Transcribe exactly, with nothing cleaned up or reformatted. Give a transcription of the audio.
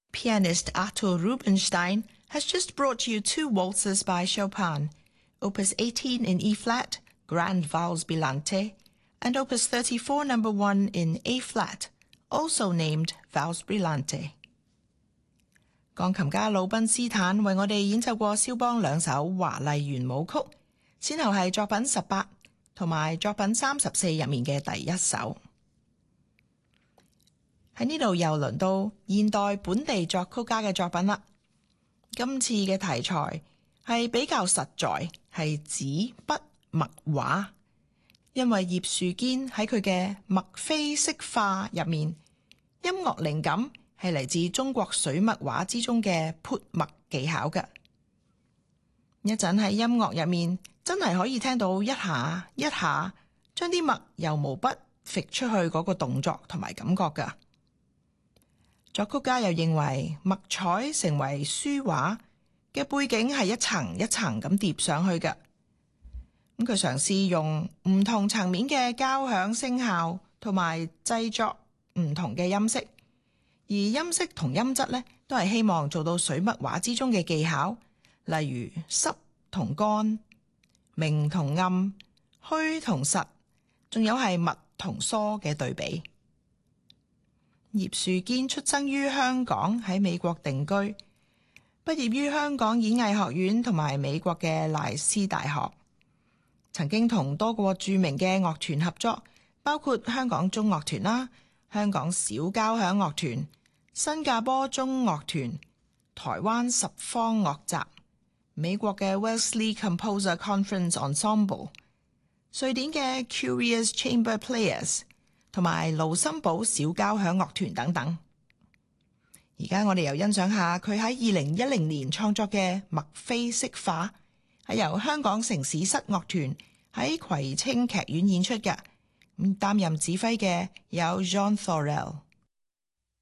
Pianist Artur Rubinstein has just brought you two waltzes by Chopin, Opus eighteen in E-flat, Grand Vals Brillante, and Opus thirty-four number one in A-flat, also named Vals Brillante。鋼琴家魯賓斯坦為我哋演奏過肖邦兩首華麗圓舞曲，先後係作品十八同埋作品三十四入面嘅第一首。喺呢度又輪到現代本地作曲家嘅作品啦。今次嘅題材係比較實在，係紙筆墨畫，因為葉樹堅喺佢嘅墨菲色化入面，音樂靈感係嚟自中國水墨畫之中嘅潑墨技巧嘅。一陣喺音樂入面真係可以聽到一下一下將啲墨由毛筆揈出去嗰個動作同埋感覺㗎。作曲家又認為墨彩成為書畫嘅背景係一層一層咁疊上去嘅。咁佢嘗試用唔同層面嘅交響聲效同埋製作唔同嘅音色，而音色同音質呢都係希望做到水墨畫之中嘅技巧，例如濕同乾、明同暗、虛同實，仲有係密同疏嘅對比。葉樹堅出生於香港，喺美國定居，畢業於香港演藝學院同埋美國嘅賴斯大學，曾經同多個著名嘅樂團合作，包括香港中樂團啦、香港小交響樂團、新加坡中樂團、台灣十方樂集、美國嘅 Wellesley Composer Conference Ensemble、瑞典嘅 Curious Chamber Players，同埋盧森堡小交響樂團等等。而家我哋又欣賞下佢喺二零一零年創作嘅墨菲色化，係由香港城市室樂團喺葵青劇院演出嘅。咁擔任指揮嘅有 John Thorell。